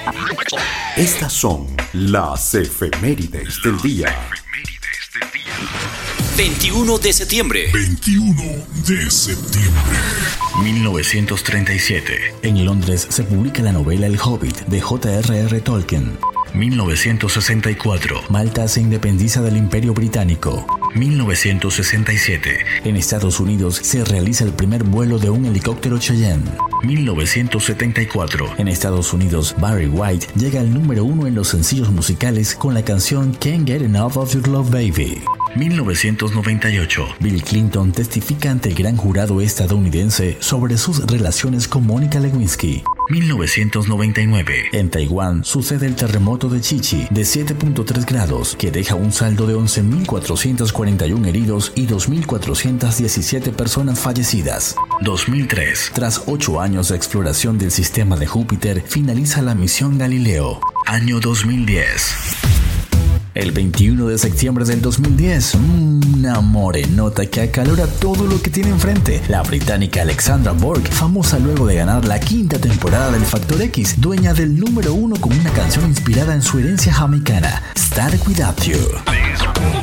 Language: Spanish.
Estas son las efemérides del día. 21 de septiembre. 21 de septiembre. 1937. En Londres se publica la novela El Hobbit de J.R.R. Tolkien. 1964. Malta se independiza del Imperio Británico. 1967. En Estados Unidos se realiza el primer vuelo de un helicóptero Cheyenne. 1974. En Estados Unidos, Barry White llega al número 1 en los sencillos musicales con la canción Can't Get Enough of Your Love Baby. 1998. Bill Clinton testifica ante el gran jurado estadounidense sobre sus relaciones con Mónica Lewinsky. 1999. En Taiwán sucede el terremoto de Chichi de 7.3 grados que deja un saldo de 11.441 heridos y 2.417 personas fallecidas. 2003. Tras 8 años de exploración del sistema de Júpiter, finaliza la misión Galileo. Año 2010. El 21 de septiembre del 2010, una morenota que acalora todo lo que tiene enfrente. La británica Alexandra Burke, famosa luego de ganar la 5ª temporada del Factor X, dueña del número 1 con una canción inspirada en su herencia jamaicana, Started Without You.